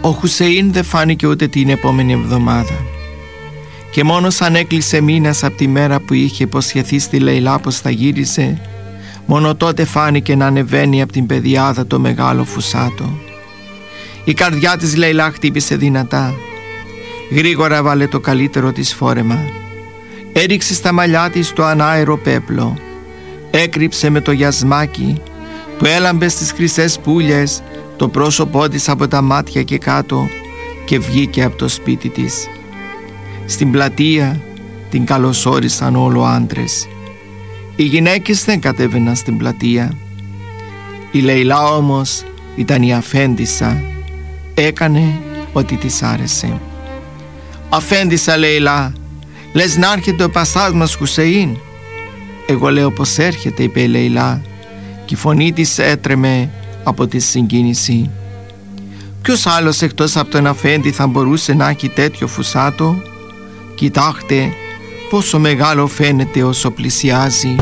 Ο Χουσέιν δεν φάνηκε ούτε την επόμενη εβδομάδα. Και μόνο σαν έκλεισε μήνας από τη μέρα που είχε υποσχεθεί στη Λεϊλά πως θα γύρισε, μόνο τότε φάνηκε να ανεβαίνει από την πεδιάδα το μεγάλο φουσάτο. Η καρδιά της Λεϊλά χτύπησε δυνατά. Γρήγορα βάλε το καλύτερο της φόρεμα. Έριξε στα μαλλιά της το ανάερο πέπλο. Έκρυψε με το γιασμάκι που έλαμπε στις χρυσές πουλιες το πρόσωπό της από τα μάτια και κάτω και βγήκε από το σπίτι της. Στην πλατεία την καλωσόρισαν όλο άντρες. Οι γυναίκες δεν κατέβαιναν στην πλατεία. Η Λεϊλά όμως ήταν η αφέντισσα. Έκανε ό,τι της άρεσε. «Αφέντισσα Λεϊλά, λες να έρχεται ο πασάς μας Χουσέιν?» «Εγώ λέω πως έρχεται», είπε η Λεϊλά, και η φωνή της έτρεμε από τη συγκίνηση. «Ποιος άλλος εκτός από τον αφέντη θα μπορούσε να έχει τέτοιο φουσάτο? Κοιτάξτε πόσο μεγάλο φαίνεται όσο πλησιάζει».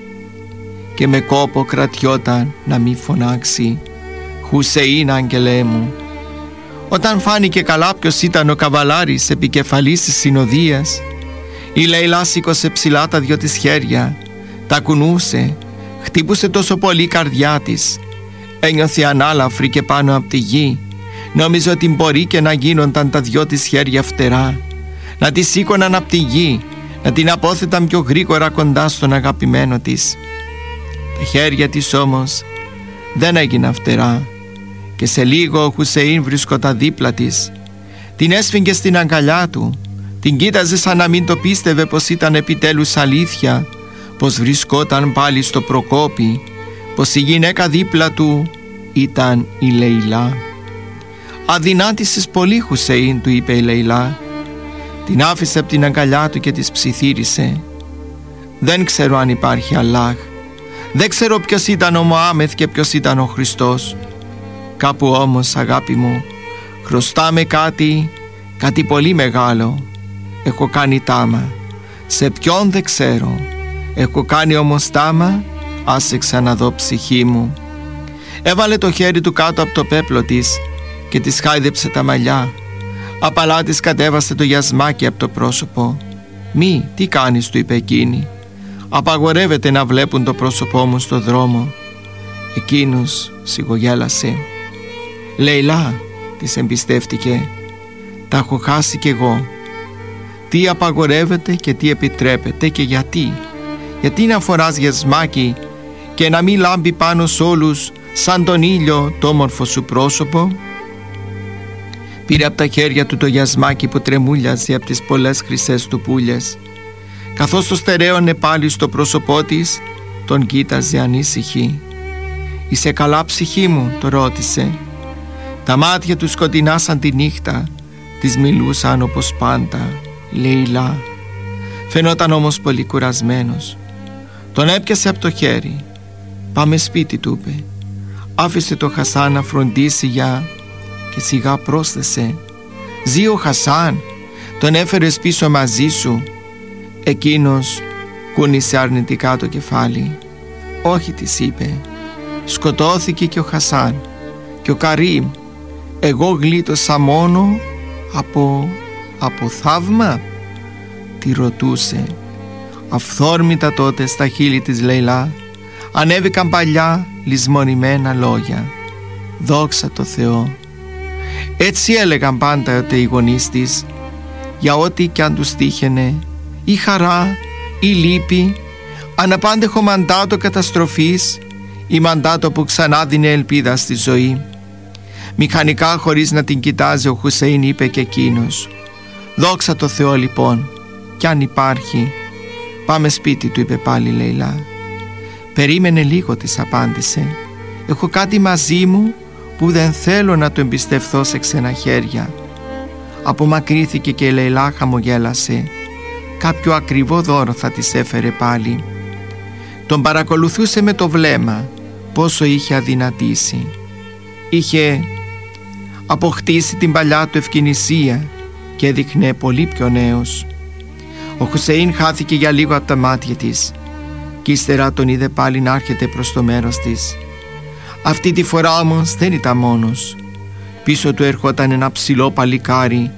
Και με κόπο κρατιόταν να μη φωνάξει «Χουσέιν, άγγελέ μου». Όταν φάνηκε καλά ποιος ήταν ο καβαλάρης επικεφαλής της συνοδείας, η Λεϊλά σήκωσε ψηλά τα δυο της χέρια, τα κουνούσε, χτύπουσε τόσο πολύ η καρδιά της. Ένιωθε ανάλαφρη και πάνω από τη γη. Νόμιζε ότι μπορεί και να γίνονταν τα δυο της χέρια φτερά, να τη σήκωναν από τη γη, να την απόθεταν πιο γρήγορα κοντά στον αγαπημένο της. Τα χέρια της όμως δεν έγιναν φτερά και σε λίγο ο Χουσέιν βρισκόταν δίπλα της. Την έσφιγγε στην αγκαλιά του, την κοίταζε σαν να μην το πίστευε πως ήταν επιτέλους αλήθεια, πως βρισκόταν πάλι στο Προκόπι, πως η γυναίκα δίπλα του ήταν η Λεϊλά. «Αδυνάτησες πολύ, Χουσέιν», του είπε η Λεϊλά. Την άφησε από την αγκαλιά του και της ψιθύρισε. «Δεν ξέρω αν υπάρχει Αλλάχ. Δεν ξέρω ποιος ήταν ο Μωάμεθ και ποιος ήταν ο Χριστός. Κάπου όμως, αγάπη μου, χρωστάμε κάτι πολύ μεγάλο. Έχω κάνει τάμα. Σε ποιον δεν ξέρω. Έχω κάνει όμως τάμα, άσε ξαναδώ ψυχή μου». Έβαλε το χέρι του κάτω από το πέπλο της και της χάιδεψε τα μαλλιά. Απαλά της κατέβασε το γιασμάκι από το πρόσωπο. «Μη, τι κάνεις», του είπε εκείνη. «Απαγορεύεται να βλέπουν το πρόσωπό μου στο δρόμο». Εκείνος σιγογέλασε. «Λεϊλά», της εμπιστεύτηκε, «τα έχω χάσει κι εγώ. Τι απαγορεύεται και τι επιτρέπεται και γιατί? Γιατί να φοράς γιασμάκι και να μην λάμπει πάνω σ' όλους σαν τον ήλιο το όμορφο σου πρόσωπο?» Πήρε από τα χέρια του το γιασμάκι που τρεμούλιαζε από τις πολλές χρυσές του πουλιες. Καθώς το στερέωνε πάλι στο πρόσωπό της, τον κοίταζε ανήσυχη. «Είσαι καλά, ψυχή μου?» το ρώτησε. Τα μάτια του σκοτεινά σαν τη νύχτα, της μιλούσαν όπως πάντα «Λεϊλά». Φαινόταν όμως πολύ κουρασμένος. Τον έπιασε από το χέρι. «Πάμε σπίτι», του είπε. Άφησε το Χασάν να φροντίσει και σιγά πρόσθεσε «Ζει ο Χασάν? Τον έφερες πίσω μαζί σου?» Εκείνος κούνησε αρνητικά το κεφάλι. «Όχι», της είπε. «Σκοτώθηκε και ο Χασάν και ο Καρίμ. Εγώ γλίτωσα μόνο από θαύμα?» τη ρωτούσε. Αυθόρμητα τότε στα χείλη της Λεϊλά ανέβηκαν παλιά λησμονημένα λόγια. «Δόξα τω Θεώ». Έτσι έλεγαν πάντα οι γονείς της, για ό,τι κι αν τους τύχαινε, η χαρά, η λύπη, αναπάντεχο μαντάτο καταστροφής ή μαντάτο που ξανά δίνει ελπίδα στη ζωή. Μηχανικά, χωρίς να την κοιτάζει, ο Χουσέιν είπε και εκείνος. «Δόξα τω Θεώ λοιπόν, κι αν υπάρχει». «Πάμε σπίτι», του είπε πάλι η Λεϊλά. «Περίμενε λίγο», της απάντησε. «Έχω κάτι μαζί μου που δεν θέλω να το εμπιστευθώ σε ξένα χέρια». Απομακρύθηκε και η Λεϊλά χαμογέλασε. Κάποιο ακριβό δώρο θα της έφερε πάλι. Τον παρακολουθούσε με το βλέμμα, πόσο είχε αδυνατήσει. Είχε αποκτήσει την παλιά του ευκαινησία και έδειχνε πολύ πιο νέος. Ο Χουσέιν χάθηκε για λίγο από τα μάτια της και ύστερα τον είδε πάλι να έρχεται προς το μέρος της. Αυτή τη φορά όμως δεν ήταν μόνος. Πίσω του ερχόταν ένα ψηλό παλικάρι